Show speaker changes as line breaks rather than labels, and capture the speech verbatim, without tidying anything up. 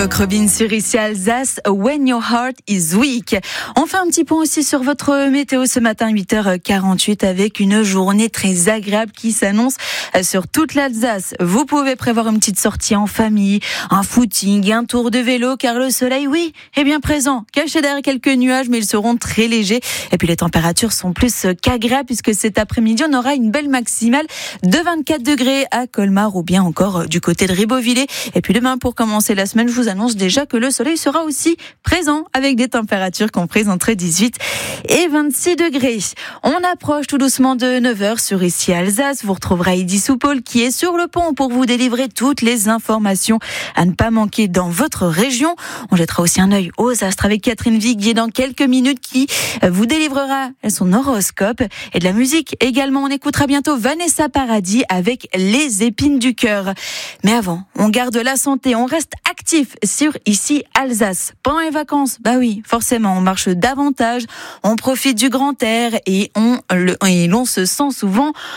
Rock Robin sur ici Alsace, When Your Heart is Weak. On fait un petit point aussi sur votre météo ce matin, huit heures quarante-huit, avec une journée très agréable qui s'annonce sur toute l'Alsace. Vous pouvez prévoir une petite sortie en famille, un footing, un tour de vélo, car le soleil, oui, est bien présent. Caché derrière quelques nuages, mais ils seront très légers. Et puis les températures sont plus qu'agréables, puisque cet après-midi, on aura une belle maximale de vingt-quatre degrés à Colmar ou bien encore du côté de Ribeauvillé. Et puis demain, pour commencer la semaine, je vous annonce déjà que le soleil sera aussi présent avec des températures comprises entre dix-huit et vingt-six degrés. On approche tout doucement de neuf heures sur ici Alsace. Vous retrouverez Heidi Soupol qui est sur le pont pour vous délivrer toutes les informations à ne pas manquer dans votre région. On jettera aussi un œil aux astres avec Catherine Viguier dans quelques minutes qui vous délivrera son horoscope et de la musique également. On écoutera bientôt Vanessa Paradis avec Les épines du cœur. Mais avant, on garde la santé, on reste actif sur ici Alsace. Pendant les vacances, bah oui, forcément, on marche davantage, on profite du grand air et on le, et l'on se sent souvent